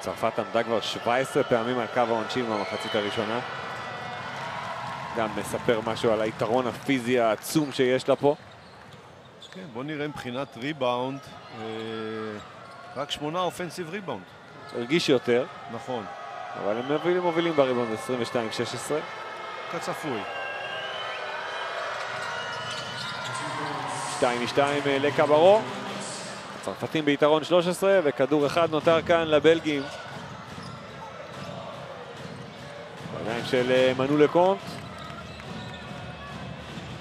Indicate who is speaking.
Speaker 1: צרפת עמדה כבר 17 פעמים על קו העונשין במחצית הראשונה. גם מספר משהו על היתרון הפיזי העצום שיש לה פה.
Speaker 2: כן, בוא נראה מבחינת ריבאונד, רק 8 אופנסיב ריבאונד.
Speaker 1: הרגיש יותר.
Speaker 2: נכון.
Speaker 1: אבל הם מובילים בריבאונד 22-16.
Speaker 2: כצפוי.
Speaker 1: 2-2 לקברו. הצרפתים ביתרון 13 וכדור אחד נותר כאן לבלגים. בעיניים של מנו לקונט.